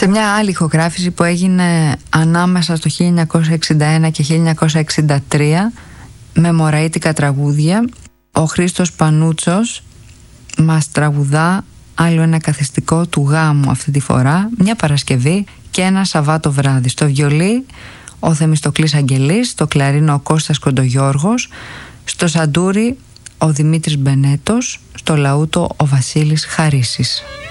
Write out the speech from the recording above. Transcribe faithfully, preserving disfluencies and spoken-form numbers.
Σε μια άλλη ηχογράφηση που έγινε ανάμεσα στο χίλια εννιακόσια εξήντα ένα και χίλια εννιακόσια εξήντα τρία με μωραΐτικα τραγούδια, ο Χρήστος Πανούτσος μας τραγουδά άλλο ένα καθιστικό του γάμου, αυτή τη φορά μια Παρασκευή και ένα Σαββάτο βράδυ. Στο βιολί ο Θεμιστοκλής Αγγελής, στο κλαρίνο ο Κώστας Κοντογιώργος, στο σαντούρι ο Δημήτρης Μπενέτος, στο λαούτο ο Βασίλης Χαρίσης.